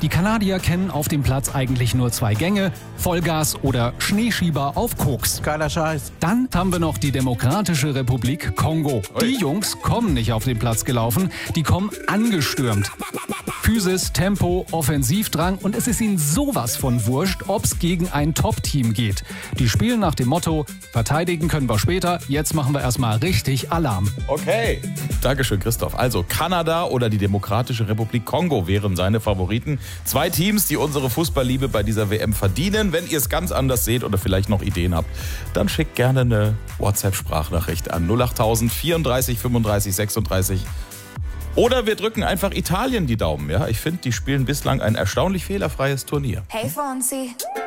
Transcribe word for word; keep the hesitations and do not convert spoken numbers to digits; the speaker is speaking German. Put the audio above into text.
Die Kanadier kennen auf dem Platz eigentlich nur zwei Gänge, Vollgas oder Schneeschieber auf Koks. Geiler Scheiß. Dann haben wir noch die Demokratische Republik Kongo. Die Jungs kommen nicht auf den Platz gelaufen, die kommen angestürmt. Physis, Tempo, Offensivdrang und es ist ihnen sowas von wurscht, ob's gegen ein Top-Team geht. Die spielen nach dem Motto, verteidigen können wir später, jetzt machen wir erstmal richtig Alarm. Okay. Dankeschön, Christoph. Also Kanada oder die Demokratische Republik Kongo wären seine Favoriten. Zwei Teams, die unsere Fußballliebe bei dieser W M verdienen. Wenn ihr es ganz anders seht oder vielleicht noch Ideen habt, dann schickt gerne eine WhatsApp-Sprachnachricht an null acht tausend vierunddreißig fünfunddreißig sechsunddreißig. Oder wir drücken einfach Italien die Daumen. Ja, ich finde, die spielen bislang ein erstaunlich fehlerfreies Turnier. Hey Fonzie.